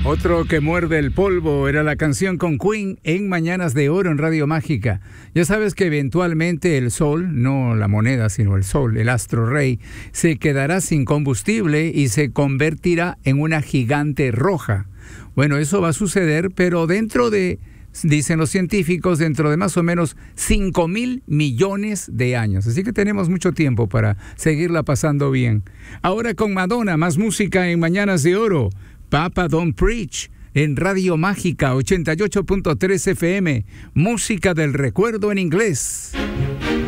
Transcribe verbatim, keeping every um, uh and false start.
Otro que muerde el polvo era la canción con Queen en Mañanas de Oro en Radio Mágica. Ya sabes que eventualmente el sol, no la moneda, sino el sol, el astro rey, se quedará sin combustible y se convertirá en una gigante roja. Bueno, eso va a suceder, pero dentro de, dicen los científicos, dentro de más o menos cinco mil millones de años. Así que tenemos mucho tiempo para seguirla pasando bien. Ahora con Madonna, más música en Mañanas de Oro. Papa Don't Preach en Radio Mágica ochenta y ocho punto tres F M. Música del recuerdo en inglés.